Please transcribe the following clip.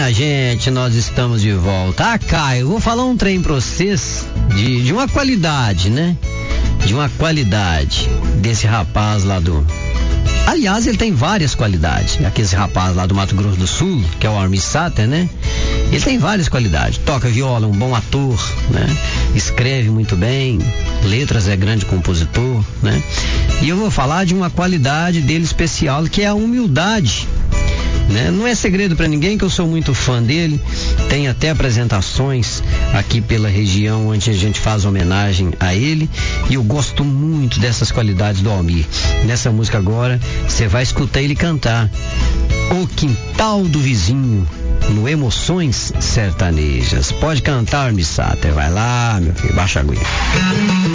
minha gente, nós estamos de volta. Ah, Caio, eu vou falar um trem pra vocês de uma qualidade, né? De uma qualidade desse rapaz lá do... Aliás, ele tem várias qualidades. Aquele rapaz lá do Mato Grosso do Sul, que é o Armi Sater, né? Ele tem várias qualidades. Toca viola, um bom ator, né? Escreve muito bem, letras, é grande compositor, né? E eu vou falar de uma qualidade dele especial, que é a humildade. Né? Não é segredo para ninguém que eu sou muito fã dele. Tem até apresentações aqui pela região onde a gente faz homenagem a ele, e eu gosto muito dessas qualidades do Almir. Nessa música agora você vai escutar ele cantar O Quintal do Vizinho, no Emoções Sertanejas. Pode cantar, Armi Sater. Vai lá, meu filho, baixa a aguinha.